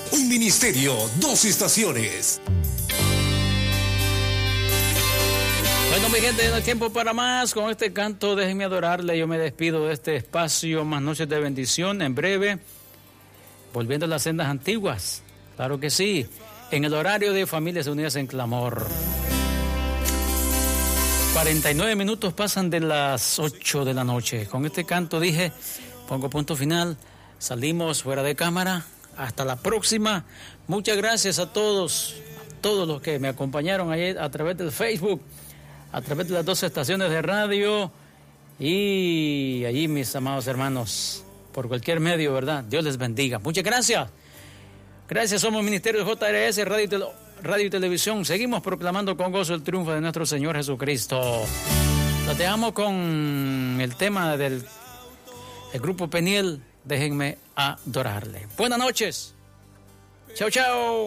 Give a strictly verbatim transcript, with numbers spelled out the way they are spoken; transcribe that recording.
Un ministerio, dos estaciones. Bueno, mi gente, no hay tiempo para más. Con este canto, déjenme adorarle. Yo me despido de este espacio, Más Noches de Bendición. En breve, volviendo a las sendas antiguas. Claro que sí. En el horario de Familias Unidas en Clamor. cuarenta y nueve minutos pasan de las ocho de la noche. Con este canto dije, pongo punto final. Salimos fuera de cámara. Hasta la próxima. Muchas gracias a todos, a todos los que me acompañaron ayer a través del Facebook, a través de las dos estaciones de radio y allí, mis amados hermanos, por cualquier medio, ¿verdad? Dios les bendiga. Muchas gracias. Gracias, somos Ministerio de J R S, Radio y, Tele, Radio y Televisión. Seguimos proclamando con gozo el triunfo de nuestro Señor Jesucristo. Los dejamos con el tema del el grupo Peniel. Déjenme adorarle. Buenas noches. Chao, chao.